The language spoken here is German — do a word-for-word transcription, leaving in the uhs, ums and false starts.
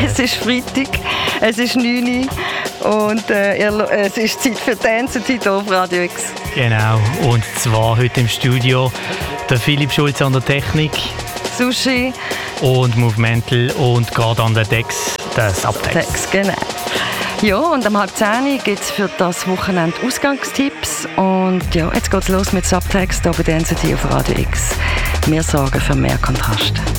Es ist Freitag, es ist neun Uhr und äh, es ist Zeit für Tanzen, Zeit auf Radio X. Genau, und zwar heute im Studio der Philipp Schulze an der Technik. Sushi. Und Movemental und gerade an der Dex, der Subtext. Dex, genau. Ja, und am halb zehn gibt es für das Wochenende Ausgangstipps. Und ja, jetzt geht's los mit Subtext hier bei der N Z T auf Radio X. Wir sorgen für mehr Kontrast.